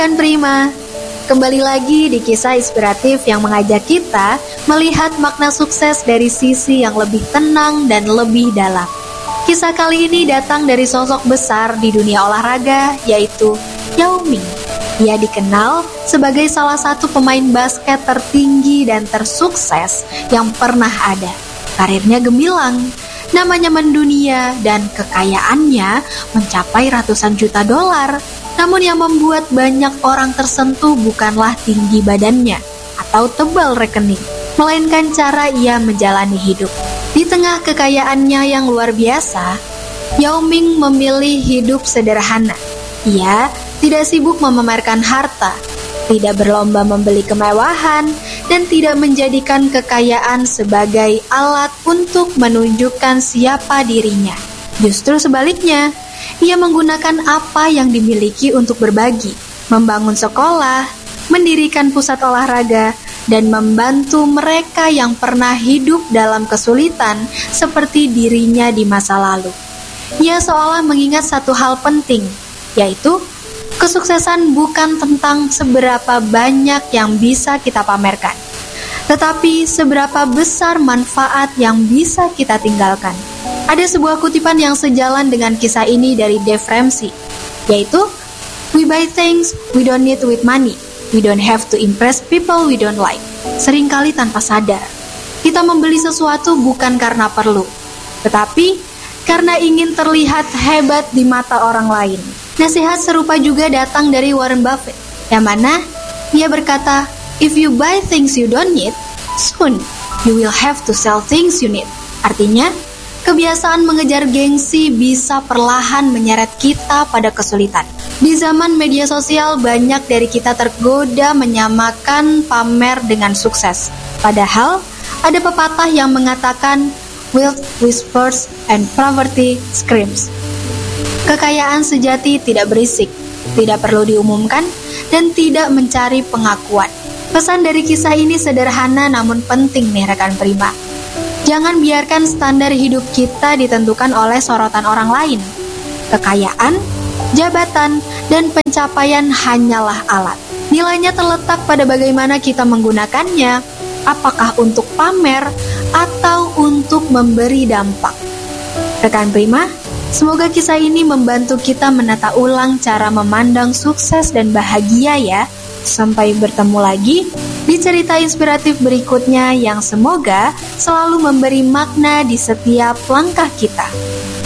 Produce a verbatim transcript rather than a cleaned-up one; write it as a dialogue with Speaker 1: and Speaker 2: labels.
Speaker 1: rekan Prima, kembali lagi di kisah inspiratif yang mengajak kita melihat makna sukses dari sisi yang lebih tenang dan lebih dalam. Kisah kali ini datang dari sosok besar di dunia olahraga, yaitu Yao Ming. Ia dikenal sebagai salah satu pemain basket tertinggi dan tersukses yang pernah ada. Karirnya gemilang, namanya mendunia, dan kekayaannya mencapai ratusan juta dolar. Namun yang membuat banyak orang tersentuh bukanlah tinggi badannya atau tebal rekening, melainkan cara ia menjalani hidup. Di tengah kekayaannya yang luar biasa, Yao Ming memilih hidup sederhana. Ia tidak sibuk memamerkan harta, tidak berlomba membeli kemewahan, dan tidak menjadikan kekayaan sebagai alat untuk menunjukkan siapa dirinya. Justru sebaliknya, ia menggunakan apa yang dimiliki untuk berbagi, membangun sekolah, mendirikan pusat olahraga, dan membantu mereka yang pernah hidup dalam kesulitan seperti dirinya di masa lalu. Ia seolah mengingat satu hal penting, yaitu kesuksesan bukan tentang seberapa banyak yang bisa kita pamerkan, tetapi seberapa besar manfaat yang bisa kita tinggalkan. Ada sebuah kutipan yang sejalan dengan kisah ini dari Dave Ramsey, yaitu "We buy things we don't need with money. We don't have to impress people we don't like." Seringkali tanpa sadar, kita membeli sesuatu bukan karena perlu, tetapi karena ingin terlihat hebat di mata orang lain. Nasihat serupa juga datang dari Warren Buffett, yang mana ia berkata, "If you buy things you don't need, soon you will have to sell things you need." Artinya, kebiasaan mengejar gengsi bisa perlahan menyeret kita pada kesulitan. Di zaman media sosial, banyak dari kita tergoda menyamakan pamer dengan sukses. Padahal, ada pepatah yang mengatakan, "Wealth whispers and poverty screams." Kekayaan sejati tidak berisik, tidak perlu diumumkan, dan tidak mencari pengakuan. Pesan dari kisah ini sederhana namun penting nih rekan Prima. Jangan biarkan standar hidup kita ditentukan oleh sorotan orang lain. Kekayaan, jabatan, dan pencapaian hanyalah alat. Nilainya terletak pada bagaimana kita menggunakannya, apakah untuk pamer atau untuk memberi dampak. Rekan Prima, semoga kisah ini membantu kita menata ulang cara memandang sukses dan bahagia ya. Sampai bertemu lagi di cerita inspiratif berikutnya yang semoga selalu memberi makna di setiap langkah kita.